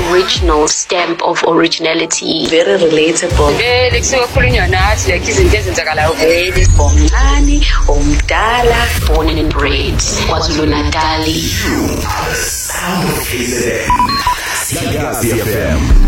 original stamp of originality. Very relatable. Born and bred, KwaZulu-Natal. Sound of KZN. Sagazi FM.